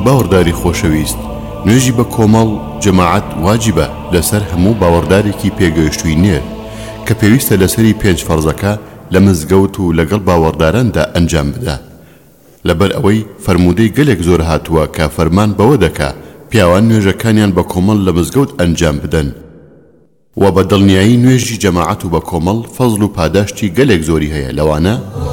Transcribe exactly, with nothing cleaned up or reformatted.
باوەڕداری خۆشەویست، نوێژی بە کۆمەڵ جەماعەت واجبە لەسەر هەموو باوەڕدارێکی پێگەیشتووی نێر کە پێویستە لەسەری پێنج فەرزەکە لە مزگەوت و لەگەڵ باوەڕداراندا ئەنجام بدە. لەبەر ئەوەی فەرموودەی گەلێک زۆر هاتووە کە فەرمان بەوە دەکا پیاوان نوێژەکانیان بە کۆمەڵ لە مزگەوت ئەنجام بدەن و بە دڵنیایی نوێژی جەماعەت و بە کۆمەڵ فەزڵ و پاداشتی گەلێک زۆری هەیە. لەوانە